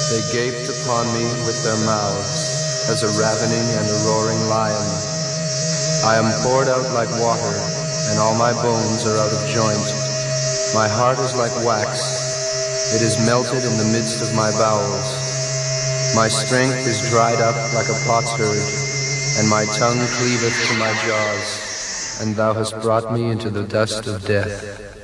They gaped upon me with their mouths, as a ravening and a roaring lion. I am poured out like water, and all my bones are out of joint. My heart is like wax, it is melted in the midst of my bowels. My strength is dried up like a potsherd, and my tongue cleaveth to my jaws. And thou hast brought me into the dust of death.